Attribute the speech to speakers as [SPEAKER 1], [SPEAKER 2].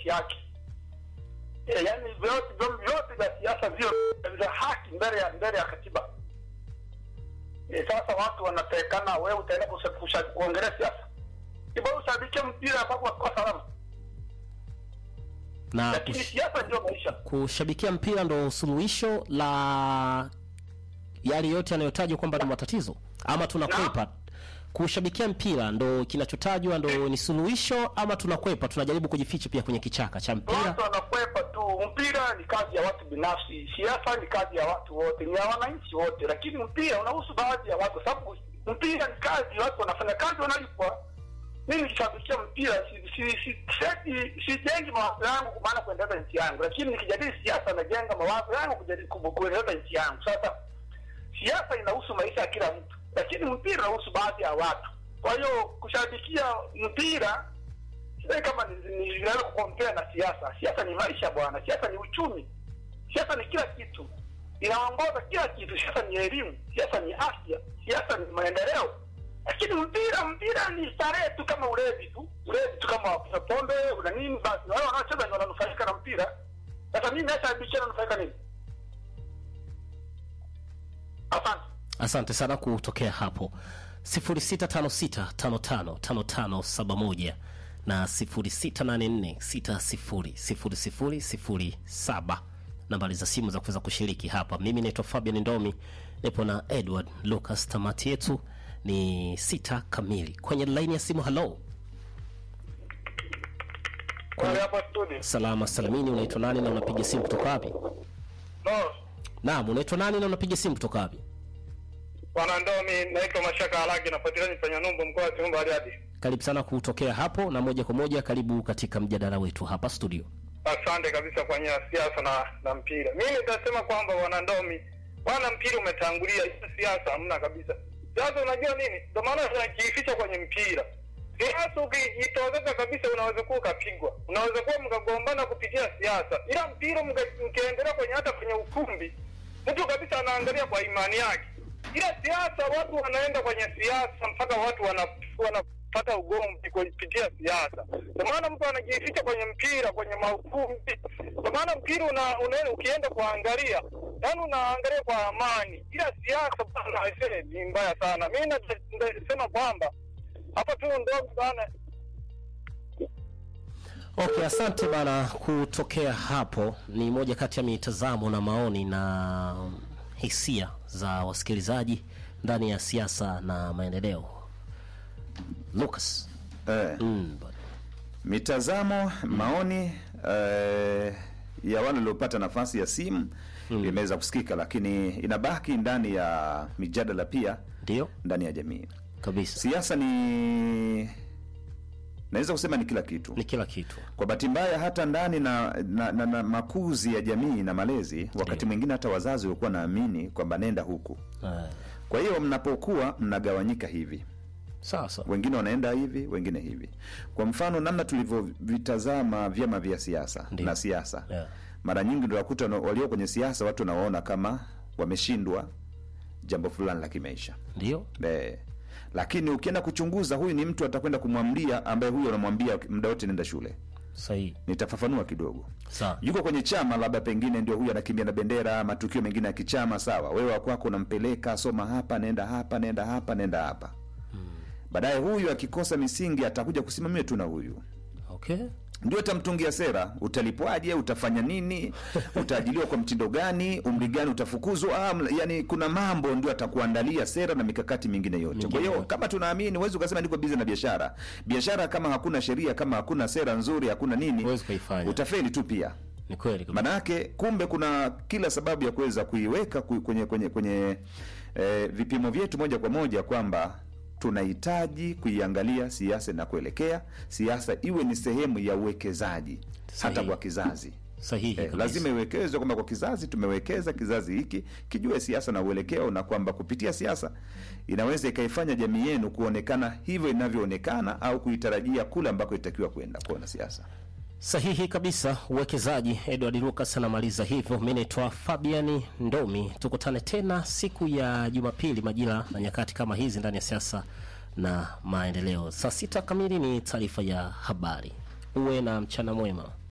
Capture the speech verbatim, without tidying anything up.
[SPEAKER 1] yake. E, yani vyote vyote vya siasa vio vya haki mbele ya mbele ya katiba. E, sasa watu wanatekana, wewe utaenda kuongelea siasa. Ibo ushabike mpira hapo kwa salama.
[SPEAKER 2] Na
[SPEAKER 1] lakini siasa ndio maisha.
[SPEAKER 2] Kushabikia mpira ndo suluhisho la yale yote yanayotajwa kwamba ni matatizo, ama tunakwepa? Kushabikia mpira ndo kinachotajwa ndo ni suluhisho, ama tunakwepa, tunajaribu kujificha pia kwenye kichaka cha mpira?
[SPEAKER 1] Watu wanakwepa tu. Mpira ni kazi ya watu binafsi, siasa ni kazi ya watu wote, ni ya wananchi wote, lakini mpira unahusu baadhi ya watu, sababu mpira ni kazi, watu wanafanya kazi wanalipwa. Mimi nikishabikia mpira si si si si, si jengi mawazo yangu kwa maana kuendeleza nchi yangu, lakini nikijadili siasa najenga mawazo yangu kujadili kuendeleza nchi yangu. Sasa siasa inahusu maisha ya kila mtu, lakini mpira unahusu baadhi ya watu. Kwa hiyo kushabikia mpira sio kama ni vinaweza kukompea na siasa. Siasa ni maisha bwana, siasa ni uchumi, siasa ni kila kitu, inaongoza kila kitu. Siasa ni elimu, siasa ni afya, siasa ni maendeleo. Lakini mpira mpira ni starehe tu, kama ulevi tu, ulevi tu kama pombe na nini. Basi wao wanacheza ndio wananufaika na mpira. Sasa mimi hata biashara nanufaika nini? Asante.
[SPEAKER 2] Asante sana kutokea hapo. sifuri sita tano sita tano tano tano tano saba moja na sifuri sita nane nne sita sifuri sifuri sifuri sifuri saba, nambari za simu za kuweza kushiriki hapa. Mimi naitwa Fabian Ndomi, nipo na Edward Lucas. Tamati yetu ni sita kamili. Kwenye line ya simu, hello.
[SPEAKER 1] Kwa hapa studio.
[SPEAKER 2] Salama salamini, unaitwa nani na unapiga simu kutoka wapi?
[SPEAKER 1] No.
[SPEAKER 2] Naam, unaitwa nani na unapiga simu kutoka wapi?
[SPEAKER 1] Bwana Ndomi, naitwa Mashaka Halagi, napatikana Panya Numbu, mkoa wa Tumba Bariadi.
[SPEAKER 2] Karibu sana kutokea hapo, na moja kwa moja karibu katika mjadala wetu hapa studio.
[SPEAKER 1] Asante kabisa kwa nya siasa na na mpira. Mimi nitasema kwamba Bwana Ndomi, bwana mpira umetangulia, siasa hamna kabisa. Sasa unajua nini? Ndio maana tunajificha kwenye mpira. Siasa ukijitozeka kabisa unaweza kuwa ukapigwa. Unaweza kuwa mkagombana kupitia siasa. Ila mpira mkaendelea kwenye hata kwenye ukumbi, mtu kabisa anaangalia kwa imani yake. Ila siasa watu wanaenda kwenye siasa mpaka watu wana wanapata ugomvi kupitia siasa. Kwa maana mtu anajificha kwenye mpira, kwenye maukumbi. Kwa maana mpira una, una ukienda kuangalia, yani unaangalia kwa amani. Ila siasa bana ni mbaya sana. Mimi nasema kwamba hapa tu ndogo sana.
[SPEAKER 2] Okay, asante bana kutokea hapo. Ni moja kati ya mitazamo na maoni na hisia za wasikilizaji ndani ya siasa na maendeleo. Lucas.
[SPEAKER 3] Eh.
[SPEAKER 2] Mm,
[SPEAKER 3] mitazamo, maoni eh, ya wale waliopata nafasi ya simu mm. imeweza kusikika, lakini inabaki ndani ya mijadala pia,
[SPEAKER 2] ndio
[SPEAKER 3] ndani ya jamii
[SPEAKER 2] kabisa.
[SPEAKER 3] Siasa ni, naweza kusema ni kila kitu.
[SPEAKER 2] Ni kila kitu.
[SPEAKER 3] Kwa bahati mbaya hata ndani na, na, na, na makuzi ya jamii na malezi, wakati mwingine hata wazazi walikuwa naamini kwamba nenda huku.
[SPEAKER 2] Ay.
[SPEAKER 3] Kwa hiyo mnapokuwa mnagawanyika hivi.
[SPEAKER 2] Sasa
[SPEAKER 3] wengine wanaenda hivi, wengine hivi. Kwa mfano namna tulivyovitazama vyama vya siasa na siasa.
[SPEAKER 2] Yeah.
[SPEAKER 3] Mara nyingi ndio wakuta walio kwenye siasa watu wanaona kama wameshindwa jambo fulani la kimaisha.
[SPEAKER 2] Ndio.
[SPEAKER 3] Eh. Lakini ukienda kuchunguza, huyu ni mtu atakwenda kumwambia ambaye huyo anamwambia muda wote nenda shule.
[SPEAKER 2] Sahihi.
[SPEAKER 3] Nitafafanua kidogo.
[SPEAKER 2] Sawa.
[SPEAKER 3] Yuko kwenye chama, labda pengine ndio huyu anakimbia na bendera, matukio mengine ya kichama, sawa. Wewe wako unampeleka soma hapa, nenda hapa, nenda hapa, nenda hapa. Hmm. Baadaye huyu akikosa misingi atakuja kusimamia tu na huyu.
[SPEAKER 2] Okay.
[SPEAKER 3] Ndio atamtungia sera, utalipwaje, utafanya nini, utaajiliwa kwa mtindo gani, umri gani utafukuzwa, ah, yani kuna mambo ndio atakuandalia sera na mikakati mingine yote. Kwa hiyo kama tunaamini, uwezo ukasema niko busy na biashara. Biashara kama hakuna sheria, kama hakuna sera nzuri, hakuna nini,
[SPEAKER 2] uwezo kuifanya.
[SPEAKER 3] Utafeli tu pia.
[SPEAKER 2] Ni kweli kabisa.
[SPEAKER 3] Maana yake kumbe kuna kila sababu ya kuweza kuiweka kwenye kwenye kwenye eh, vipimo vyetu moja kwa moja kwamba tunahitaji kuiangalia siasa na kuelekea siasa iwe ni sehemu ya uwekezaji. Sahihi. Hata kwa kizazi.
[SPEAKER 2] Sahihi.
[SPEAKER 3] Eh, lazima iwekezwe kwamba kwa kizazi tumewekeza, kizazi hiki kijue siasa na uelekeo, na kwamba kupitia siasa inaweza ikaifanya jamii yenu kuonekana hivyo inavyoonekana au kuitarajia kule ambako itakiwa kwenda kuona siasa.
[SPEAKER 2] Sahihi kabisa, uwekezaji. Edward Lucas anamaliza hivyo. Mimi naitwa Fabian Ndomi. Tukutane tena siku ya Jumapili majira na nyakati kama hizi ndani ya siasa na maendeleo. Saa sita kamili ni taarifa ya habari. Uwe na mchana mwema.